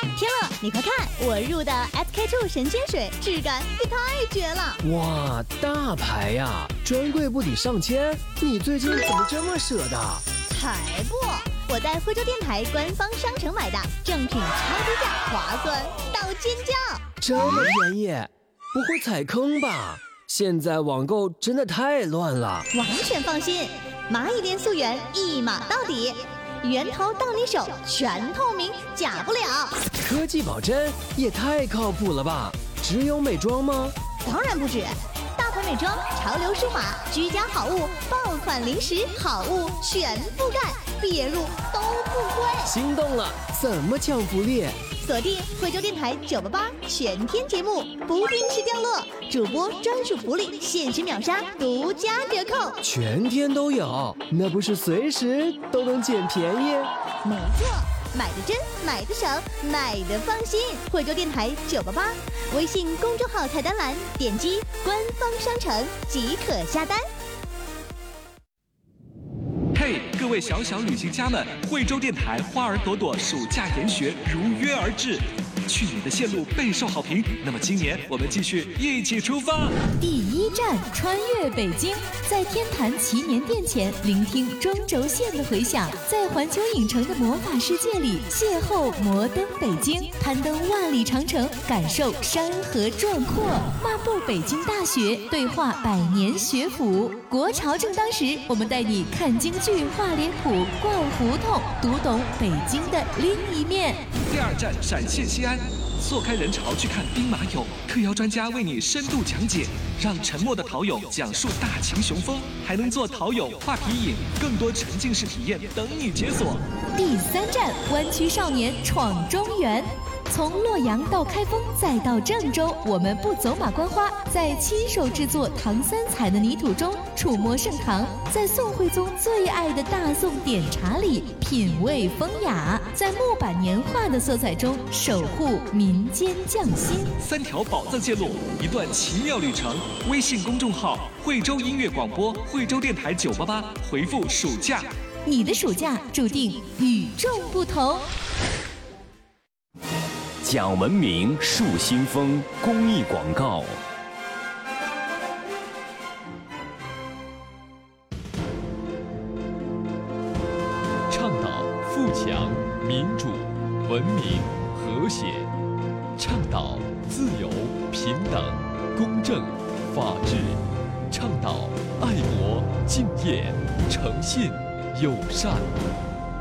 天乐，你快看，我入的 SK-II 神仙水，质感也太绝了！ 哇，大牌呀，专柜不抵上千，你最近怎么这么舍得？ 才不！我在惠州电台官方商城买的，正品超低价，划算到尖叫！ 这么便宜，不会踩坑吧？现在网购真的太乱了。 完全放心，蚂蚁链溯源一码到底，源头到你手，全透明，假不了。 科技保真也太靠谱了吧？只有美妆吗？ 当然不止，大牌美妆、潮流数码、居家好物、爆款零食好物全覆盖，别入都不亏。 心动了，怎么抢福利？ 锁定惠州电台988全天节目，不定时降落，主播专属福利，限时秒杀，独家折扣， 全天都有，那不是随时都能捡便宜？ 没错，买的真，买的省，买的放心。惠州电台988，微信公众号菜单栏点击官方商城即可下单。 嘿，各位小小旅行家们，惠州电台花儿朵朵暑假研学如约而至，去年的线路备受好评，那么今年我们继续一起出发。 第一站穿越北京，在天坛祈年殿前聆听中轴线的回响，在环球影城的魔法世界里邂逅摩登北京，攀登万里长城，感受山河壮阔，漫步北京大学，对话100年学府。国潮正当时，我们带你看京剧、画脸谱、逛胡同，读懂北京的另一面。 第二站陕县西安，错开人潮去看兵马俑，特邀专家为你深度讲解，让沉默的陶俑讲述大秦雄风，还能做陶俑画皮影，更多沉浸式体验等你解锁。 第三站湾区少年闯中原。从洛阳到开封再到郑州，我们不走马观花，在亲手制作唐三彩的泥土中触摸盛唐，在宋徽宗最爱的大宋点茶里品味风雅，在木板年画的色彩中守护民间匠心。 3条宝藏线路，一段奇妙旅程。微信公众号惠州音乐广播，惠州电台988，回复暑假， 你的暑假注定与众不同。 讲文明树新风公益广告。 倡导富强、民主、文明、和谐，倡导自由、平等、公正、法治，倡导爱国、敬业、诚信、友善。